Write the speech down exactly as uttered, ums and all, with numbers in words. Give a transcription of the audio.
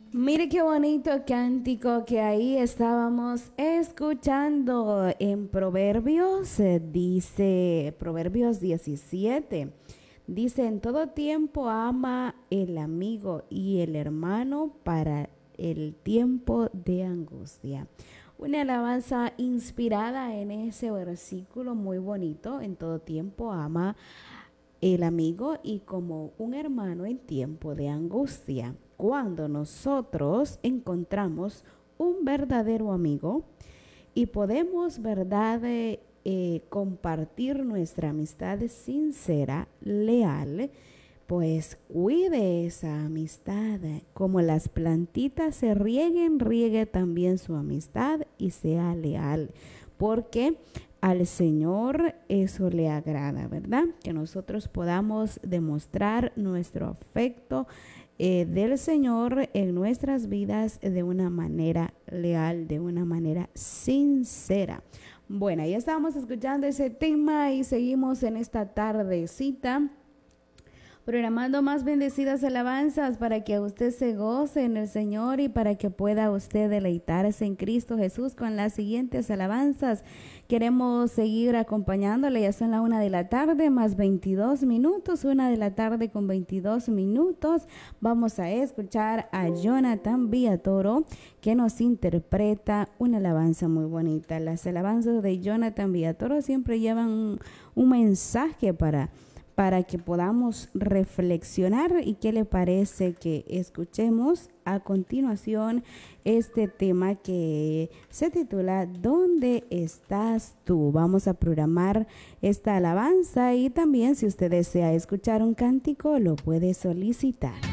Mire qué bonito cántico que ahí estábamos escuchando en Proverbios, eh, dice Proverbios diecisiete, dice, en todo tiempo ama el amigo y el hermano para el tiempo de angustia. Una alabanza inspirada en ese versículo muy bonito, en todo tiempo ama el amigo y como un hermano en tiempo de angustia. Cuando nosotros encontramos un verdadero amigo y podemos, verdad, eh, eh, compartir nuestra amistad sincera, leal, pues cuide esa amistad. Como las plantitas se rieguen, riegue también su amistad y sea leal. Porque al Señor eso le agrada, ¿verdad? Que nosotros podamos demostrar nuestro afecto eh, del Señor en nuestras vidas de una manera leal, de una manera sincera. Bueno, ya estábamos escuchando ese tema y seguimos en esta tardecita programando más bendecidas alabanzas para que usted se goce en el Señor y para que pueda usted deleitarse en Cristo Jesús con las siguientes alabanzas. Queremos seguir acompañándole, ya son la una de la tarde más veintidós minutos, una de la tarde con veintidós minutos. Vamos a escuchar a Jonathan Villatoro que nos interpreta una alabanza muy bonita. Las alabanzas de Jonathan Villatoro siempre llevan un, un mensaje para para que podamos reflexionar. ¿Y qué le parece que escuchemos a continuación este tema que se titula ¿Dónde estás tú? Vamos a programar esta alabanza y también si usted desea escuchar un cántico lo puede solicitar.